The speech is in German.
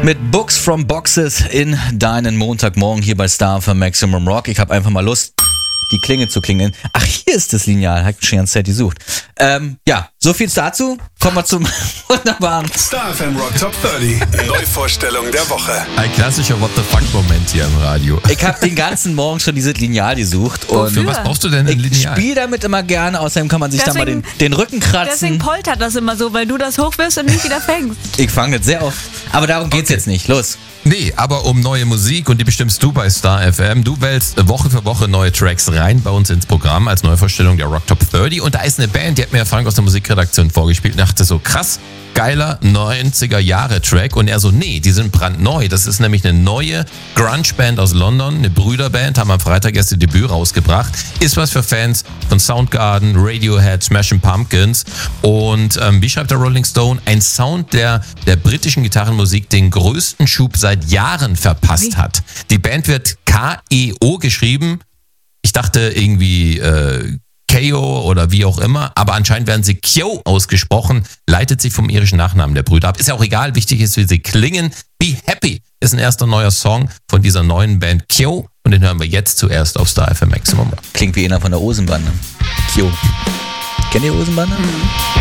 Mit Books from Boxes in deinen Montagmorgen hier bei Star für Maximum Rock. Ich habe einfach mal Lust, die Klinge zu klingeln. Ach, hier ist das Lineal. Hab ich schon die ganze Zeit gesucht. Ja, so viel dazu. Kommen wir zum wunderbaren Star FM Rock Top 30. Neuvorstellung der Woche. Ein klassischer What the fuck-Moment hier im Radio. Ich habe den ganzen Morgen schon dieses Lineal gesucht. Und Für was brauchst du denn ein ich Lineal? spiele damit immer gerne. Außerdem kann man sich da mal den Rücken kratzen. Deswegen poltert das immer so, weil du das hochwirfst und nicht wieder fängst. Ich fange das sehr oft. Aber darum geht's jetzt nicht. Los. Nee, aber um neue Musik und die bestimmst du bei Star FM. Du wählst Woche für Woche neue Tracks rein bei uns ins Programm als Neuvorstellung der Rock Top 30. Und da ist eine Band, die hat mir Frank aus der Musikredaktion vorgespielt und dachte so, krass, geiler 90er-Jahre-Track. Und er so, nee, die sind brandneu. Das ist nämlich eine neue Grunge-Band aus London, eine Brüderband, haben am Freitag erst ihr Debüt rausgebracht. Ist was für Fans von Soundgarden, Radiohead, Smashing Pumpkins. Und wie schreibt der Rolling Stone? Ein Sound, der britischen Gitarrenmusik den größten Schub seit Jahren verpasst hat. Die Band wird K-E-O geschrieben. Ich dachte irgendwie Keo oder wie auch immer, aber anscheinend werden sie Kyo ausgesprochen, leitet sich vom irischen Nachnamen der Brüder ab. Ist ja auch egal, wichtig ist, wie sie klingen. Be Happy ist ein erster neuer Song von dieser neuen Band Kyo und den hören wir jetzt zuerst auf Star FM Maximum. Klingt wie einer von der Osenbande. Kyo. Kennt ihr Osenbande?